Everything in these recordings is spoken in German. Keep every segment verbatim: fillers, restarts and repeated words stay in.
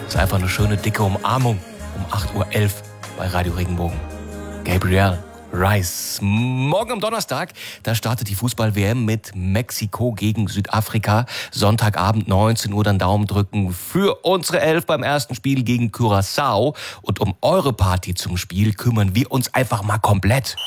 ist einfach eine schöne, dicke Umarmung um acht Uhr elf bei Radio Regenbogen. Gabriel Rice. Morgen am Donnerstag, da startet die Fußball-W M mit Mexiko gegen Südafrika. Sonntagabend neunzehn Uhr dann Daumen drücken für unsere Elf beim ersten Spiel gegen Curaçao. Und um eure Party zum Spiel kümmern wir uns einfach mal komplett.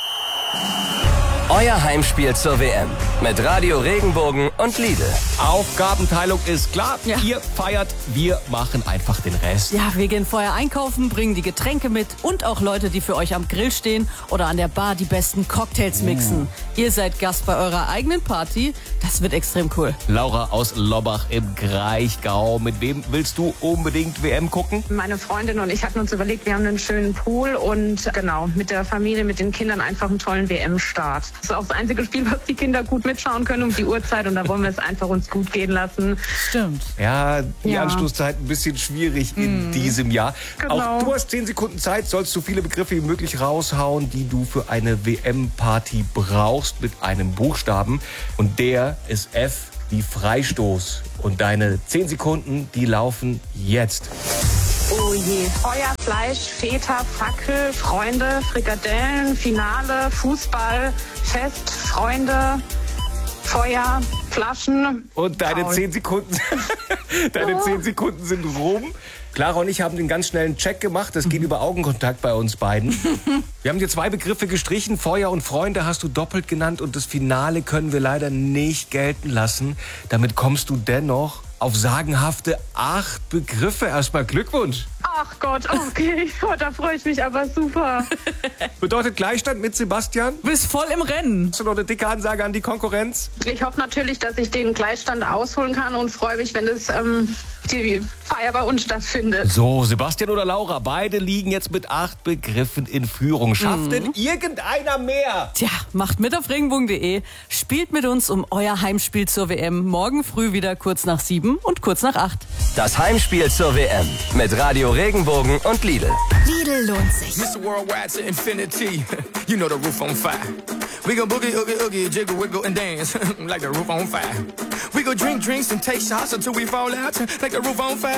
Euer Heimspiel zur W M mit Radio Regenbogen und Lidl. Aufgabenteilung ist klar. Ja. Ihr feiert, wir machen einfach den Rest. Ja, wir gehen vorher einkaufen, bringen die Getränke mit und auch Leute, die für euch am Grill stehen oder an der Bar die besten Cocktails mixen. Uh. Ihr seid Gast bei eurer eigenen Party. Das wird extrem cool. Laura aus Lobbach im Kraichgau. Mit wem willst du unbedingt W M gucken? Meine Freundin und ich hatten uns überlegt, wir haben einen schönen Pool und genau, mit der Familie, mit den Kindern einfach einen tollen W M-Start. Das ist auch das einzige Spiel, was die Kinder gut mitschauen können um die Uhrzeit und da wollen wir es einfach uns gut gehen lassen. Stimmt. Ja, die Ja. Anstoßzeit ein bisschen schwierig in diesem Jahr. Genau. Auch du hast zehn Sekunden Zeit, sollst du viele Begriffe wie möglich raushauen, die du für eine W M-Party brauchst mit einem Buchstaben. Und der ist F wie Freistoß. Und deine zehn Sekunden, die laufen jetzt. Oh je. Feuer, Fleisch, Feta, Fackel, Freunde, Frikadellen, Finale, Fußball, Fest, Freunde, Feuer, Flaschen. Und deine Faul. zehn Sekunden, deine zehn Sekunden sind rum. Clara und ich haben den ganz schnellen Check gemacht. Das geht über Augenkontakt bei uns beiden. Wir haben dir zwei Begriffe gestrichen. Feuer und Freunde hast du doppelt genannt. Und das Finale können wir leider nicht gelten lassen. Damit kommst du dennoch auf sagenhafte acht Begriffe. Erstmal Glückwunsch. Ach Gott, okay. Oh, da freue ich mich aber super. Bedeutet Gleichstand mit Sebastian? Bist voll im Rennen. Hast du noch eine dicke Ansage an die Konkurrenz? Ich hoffe natürlich, dass ich den Gleichstand ausholen kann und freue mich, wenn es ähm, die Feier bei uns stattfindet. So, Sebastian oder Laura, beide liegen jetzt mit acht Begriffen in Führung. Schafft denn irgendeiner mehr? Tja, macht mit auf regenbogen punkt de. Spielt mit uns um euer Heimspiel zur W M. Morgen früh wieder kurz nach sieben und kurz nach acht. Das Heimspiel zur W M mit Radio Regenbogen und Lidl. Lidl lohnt sich. Mister Worldwide to infinity. You know the roof on fire. We go boogie, oogie, oogie, jiggle, wiggle, and dance like the roof on fire. We go drink drinks and take shots until we fall out like the roof on fire.